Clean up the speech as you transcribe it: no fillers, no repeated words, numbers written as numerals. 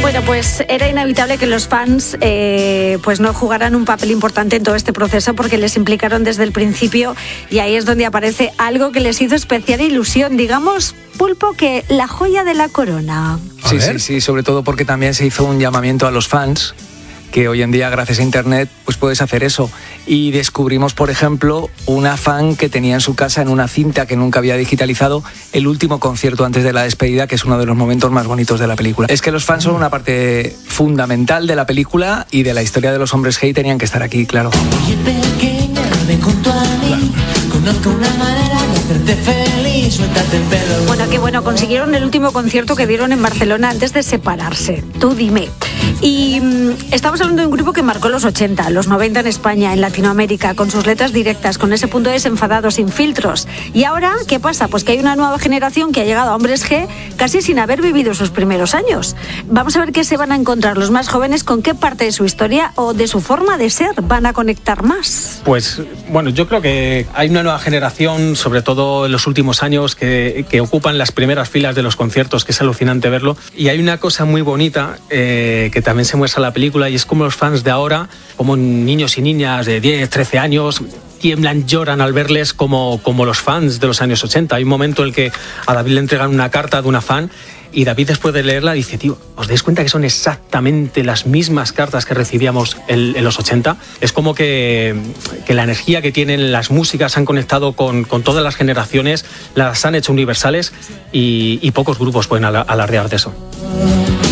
Bueno, pues era inevitable que los fans pues no jugaran un papel importante en todo este proceso porque les implicaron desde el principio y ahí es donde aparece algo que les hizo especial ilusión, digamos, Pulpo, que la joya de la corona. Sí, sobre todo porque también se hizo un llamamiento a los fans, que hoy en día gracias a internet pues puedes hacer eso, y descubrimos por ejemplo una fan que tenía en su casa en una cinta que nunca había digitalizado el último concierto antes de la despedida, que es uno de los momentos más bonitos de la película. Es que los fans son una parte fundamental de la película y de la historia de los hombres G y tenían que estar aquí, claro. Oye, pequeña, ven junto a mí, conozco una manera de hacerte feliz, suéltate el pelo. Bueno, qué bueno, consiguieron el último concierto que dieron en Barcelona antes de separarse. Tú dime. Y estamos hablando de un grupo que marcó los 80, los 90 en España, en Latinoamérica, con sus letras directas, con ese punto desenfadado, sin filtros. Y ahora, ¿qué pasa? Pues que hay una nueva generación que ha llegado a Hombres G casi sin haber vivido sus primeros años. Vamos a ver qué se van a encontrar los más jóvenes, con qué parte de su historia o de su forma de ser van a conectar más. Pues bueno, yo creo que hay una nueva generación, sobre todo en los últimos años, que ocupan las primeras filas de los conciertos, que es alucinante verlo. Y hay una cosa muy bonita que también se muestra en la película, y es como los fans de ahora, como niños y niñas de 10, 13 años, tiemblan, lloran al verles como los fans de los años 80. Hay un momento en el que a David le entregan una carta de una fan y David, después de leerla, dice: tío, ¿os dais cuenta que son exactamente las mismas cartas que recibíamos en los 80? Es como que la energía que tienen las músicas han conectado con todas las generaciones, las han hecho universales y pocos grupos pueden alardear de eso.